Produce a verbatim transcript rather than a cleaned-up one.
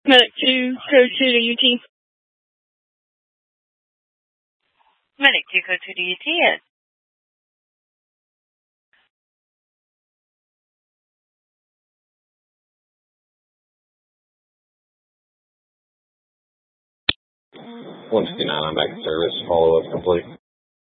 Medic two, code two to U T. Medic two, code two to U T, yes. one fifty-nine, I'm back in service. Follow-up complete.